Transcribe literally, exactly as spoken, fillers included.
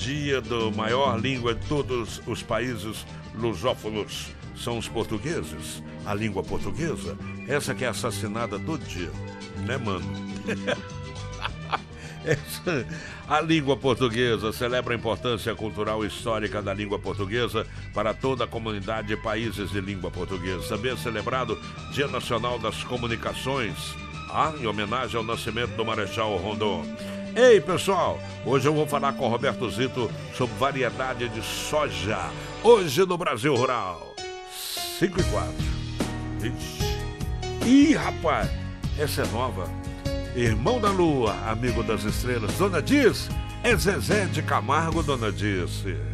dia da maior língua de todos os países lusófonos são os portugueses. A língua portuguesa, essa que é assassinada todo dia, né, mano? Essa, a língua portuguesa celebra a importância cultural e histórica da língua portuguesa para toda a comunidade de países de língua portuguesa. Também é celebrado Dia Nacional das Comunicações, ah, em homenagem ao nascimento do Marechal Rondon. Ei, pessoal, hoje eu vou falar com o Roberto Zito sobre variedade de soja, hoje no Brasil Rural. cinco e quatro. Ixi. Ih, rapaz, essa é nova. Irmão da Lua, amigo das estrelas, Dona Dirce, é Zezé de Camargo, Dona Dirce.